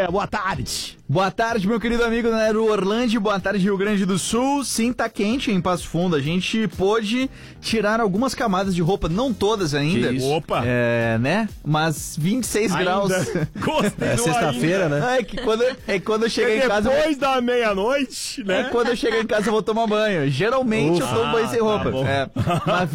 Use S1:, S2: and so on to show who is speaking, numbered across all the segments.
S1: boa tarde.
S2: Boa tarde, meu querido amigo Nairo Orlandi, boa tarde, Rio Grande do Sul. Sim, tá quente em Passo Fundo, a gente pôde tirar algumas camadas de roupa, não todas ainda.
S1: Opa!
S2: Né? Mas 26
S1: ainda.
S2: graus.
S3: É sexta-feira, né?
S2: Quando eu chegar em casa...
S1: Depois da meia-noite, né?
S2: Quando eu chegar em casa eu vou tomar banho. Geralmente eu tomo banho sem roupa. Mas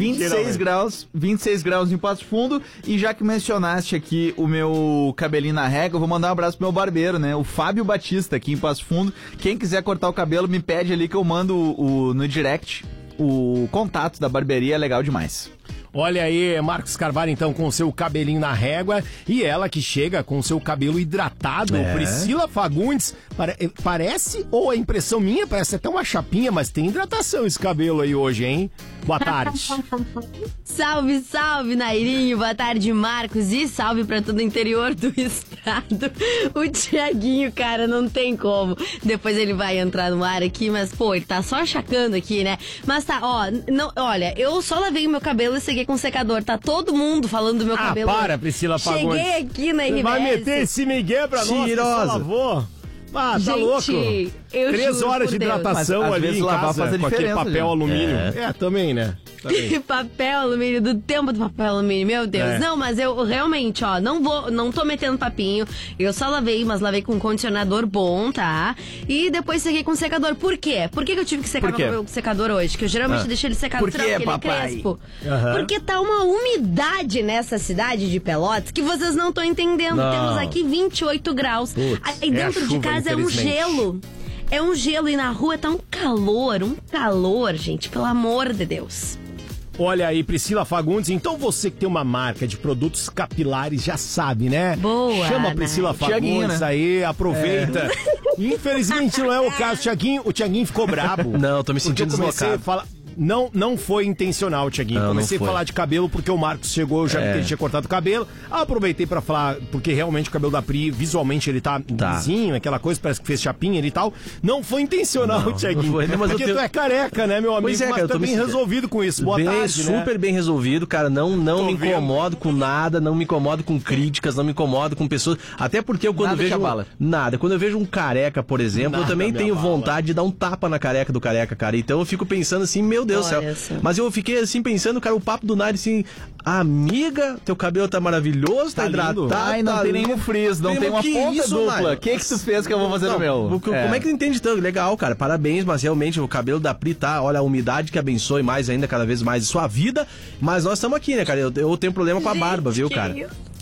S2: 26 graus em Passo Fundo. E já que mencionaste aqui o meu cabelinho na régua, eu vou mandar um abraço pro meu barbeiro, né? O Fábio Batista, aqui em Passo Fundo. Quem quiser cortar o cabelo, me pede ali que eu mando no direct o contato da barbearia, é legal demais.
S1: Olha aí, Marcos Carvalho, então, com o seu cabelinho na régua. E ela que chega com o seu cabelo hidratado. Priscila Fagundes. Parece, ou é impressão minha, parece até uma chapinha, mas tem hidratação esse cabelo aí hoje, hein? Boa tarde.
S4: Salve, salve, Nairinho. Boa tarde, Marcos. E salve pra todo o interior do estado. O Tiaguinho, cara, não tem como. Depois ele vai entrar no ar aqui, mas, pô, ele tá só achacando aqui, né? Mas tá, ó, não, olha, eu só lavei o meu cabelo e segui com secador. Tá todo mundo falando do meu cabelo.
S1: Para, Priscila Fagundes.
S4: Cheguei aqui na RBS.
S1: Vai meter esse migué pra nós que só lavou? Ah, tá louco. 3 horas de hidratação
S2: mas,
S1: ali em casa com aquele papel alumínio. Também, né?
S4: Papel alumínio, do tempo do papel alumínio, meu Deus. Não, mas eu realmente, ó, não tô metendo papinho. Eu só lavei, mas lavei com condicionador bom, tá? E depois sequei com secador. Por quê? Por que eu tive que secar meu cabelo com secador hoje? Que eu geralmente deixo ele secado porque ele é crespo. Porque tá uma umidade nessa cidade de Pelotas que vocês não estão entendendo. Temos aqui 28 graus. Aí dentro de casa é um gelo. É um gelo e na rua tá um calor, gente, pelo amor de Deus.
S1: Olha aí, Priscila Fagundes, então você que tem uma marca de produtos capilares já sabe, né?
S4: Boa,
S1: chama a Priscila Fagundes, né? Aí, aproveita. Infelizmente não é o caso, o Tiaguinho ficou brabo.
S3: Não, tô me sentindo deslocado.
S1: Não foi intencional, Tiaguinho. Comecei a falar de cabelo porque o Marcos chegou, eu já vi que ele tinha cortado o cabelo. Aproveitei pra falar, porque realmente o cabelo da Pri, visualmente ele tá lisinho, aquela coisa, parece que fez chapinha e tal. Não foi intencional, Tiaguinho. Porque tu é careca, né, meu amigo?
S3: Pois é, cara,
S1: mas tá bem resolvido com isso. Boa tarde,
S3: super bem resolvido, cara. Não me incomodo com nada, não me incomodo com críticas, não me incomodo com pessoas. Até porque eu quando vejo... Quando eu vejo um careca, por exemplo, eu também tenho vontade de dar um tapa na careca do careca, cara. Então eu fico pensando assim, meu Deus do céu. Mas eu fiquei assim pensando, cara, o papo do Nair assim, amiga, teu cabelo tá maravilhoso, tá hidratado.
S2: Ai, não tem nenhum frizz, não tem uma ponta dupla. O que tu fez que eu vou fazer no meu?
S3: Como é que tu entende tanto? Legal, cara, parabéns, mas realmente o cabelo da Pri tá, olha, a umidade que abençoe mais ainda, cada vez mais sua vida, mas nós estamos aqui, né, cara, eu tenho problema com a barba, viu, cara?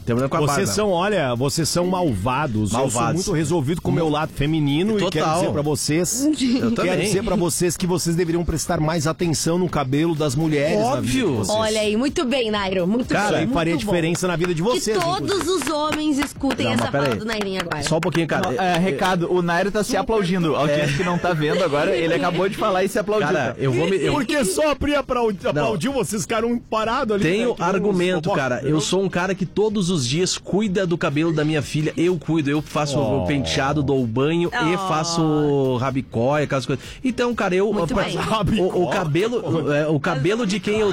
S1: Vocês são malvados. Eu sou muito resolvido com o meu lado feminino. Total. E quero dizer pra vocês. Quero dizer pra vocês que vocês deveriam prestar mais atenção no cabelo das mulheres.
S3: Óbvio.
S4: Olha aí, muito bem, Nairo. Muito
S1: cara,
S4: bem.
S1: Cara, faria diferença na vida de vocês.
S4: Que todos os homens escutem essa fala do Nairinho agora.
S3: Só um pouquinho, cara.
S2: Recado, o Nairo tá se aplaudindo. Alguém que não tá vendo agora, ele acabou de falar e se aplaudiu. Cara,
S1: Porque só a Pri aplaudiu, vocês ficaram parados ali.
S3: Tenho argumento, cara. Eu sou um cara que todos os dias cuida do cabelo da minha filha, eu cuido, eu faço o penteado, dou o banho e faço rabicó e aquelas coisas. Então, cara, o cabelo de quem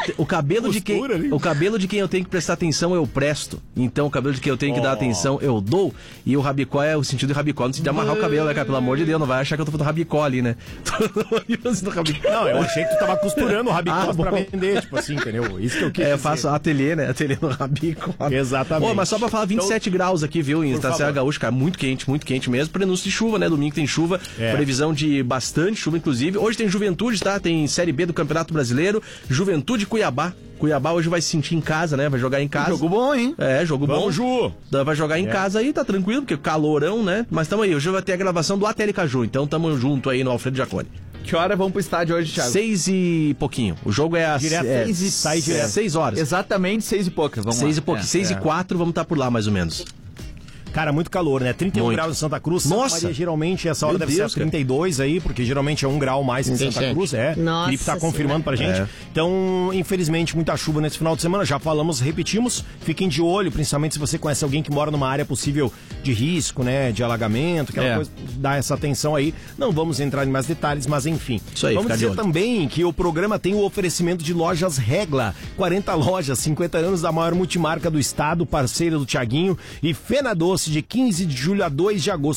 S3: eu tenho que prestar atenção eu presto. Então, o cabelo de quem eu tenho que dar atenção eu dou. E o rabicó é o sentido de rabicó, não se de amarrar o cabelo, né, cara? Pelo amor de Deus, não vai achar que eu tô fazendo rabicó ali, né?
S1: Não, eu achei que tu tava costurando o rabicó pra vender, tipo assim, entendeu? Isso que eu quis dizer.
S3: Faço ateliê, né? Ateliê no rabicó.
S1: Exatamente.
S3: Mas só pra falar 27 graus aqui, viu, em Serra Gaúcha, cara, muito quente mesmo, prenúncio de chuva, né, domingo tem chuva, previsão de bastante chuva, inclusive, hoje tem Juventude, tá, tem Série B do Campeonato Brasileiro, Juventude Cuiabá hoje vai se sentir em casa, né, vai jogar em casa.
S2: Jogo bom, hein?
S3: Jogo bom.
S1: Ju!
S3: Vai jogar em casa aí, tá tranquilo, porque calorão, né, mas tamo aí, hoje vai ter a gravação do ATL Caju, então tamo junto aí no Alfredo Jaconi.
S2: Que hora vamos pro estádio hoje, Thiago?
S3: 6 e pouquinho. O jogo é às 6 horas.
S2: Exatamente 6 e pouca. Vamos
S3: 6 e pouquinho. 6 e 4, vamos estar por lá mais ou menos.
S1: Cara, muito calor, né? 31 graus em Santa Cruz.
S3: Nossa!
S1: Maria, geralmente essa hora deve ser 32 aí, porque geralmente é 1 grau mais em Santa Cruz.
S4: Nossa,
S1: o Felipe tá confirmando pra gente. Então, infelizmente, muita chuva nesse final de semana. Já falamos, repetimos. Fiquem de olho, principalmente se você conhece alguém que mora numa área possível de risco, né? De alagamento, aquela coisa. Dá essa atenção aí. Não vamos entrar em mais detalhes, mas enfim.
S3: Isso aí,
S1: vamos dizer também que o programa tem o oferecimento de lojas Regla. 40 lojas, 50 anos da maior multimarca do estado, parceira do Tiaguinho. E Fena Doce, de 15 de julho a 2 de agosto.